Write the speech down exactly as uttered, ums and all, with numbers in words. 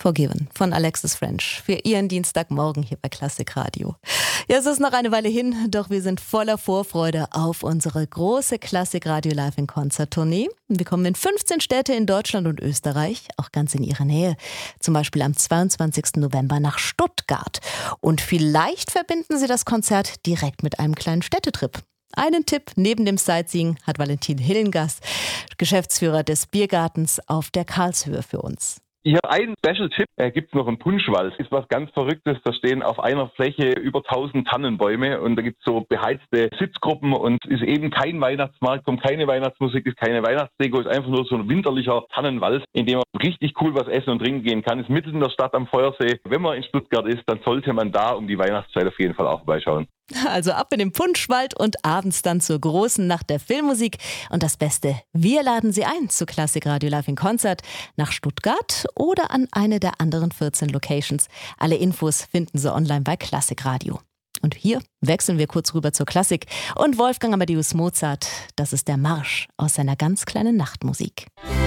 Forgiven von Alexis French für Ihren Dienstagmorgen hier bei Klassik Radio. Ja, es ist noch eine Weile hin, doch wir sind voller Vorfreude auf unsere große Klassik Radio Live in Konzert-Tournee. Wir kommen in fünfzehn Städte in Deutschland und Österreich, auch ganz in Ihrer Nähe. Zum Beispiel am zweiundzwanzigsten November nach Stuttgart. Und vielleicht verbinden Sie das Konzert direkt mit einem kleinen Städtetrip. Einen Tipp neben dem Sightseeing hat Valentin Hillengast, Geschäftsführer des Biergartens auf der Karlshöhe, für uns. Ich habe einen Special-Tipp, da gibt es noch einen Punschwald. Das ist was ganz Verrücktes, da stehen auf einer Fläche über tausend Tannenbäume und da gibt es so beheizte Sitzgruppen und ist eben kein Weihnachtsmarkt, kommt keine Weihnachtsmusik, ist keine Weihnachtsdeko, ist einfach nur so ein winterlicher Tannenwald, in dem man richtig cool was essen und trinken gehen kann. Ist mitten in der Stadt am Feuersee. Wenn man in Stuttgart ist, dann sollte man da um die Weihnachtszeit auf jeden Fall auch vorbeischauen. Also ab in den Punschwald und abends dann zur großen Nacht der Filmmusik. Und das Beste, wir laden Sie ein zu Klassik Radio Live in Konzert nach Stuttgart oder an eine der anderen vierzehn Locations. Alle Infos finden Sie online bei Klassik Radio. Und hier wechseln wir kurz rüber zur Klassik und Wolfgang Amadeus Mozart, das ist der Marsch aus seiner ganz kleinen Nachtmusik.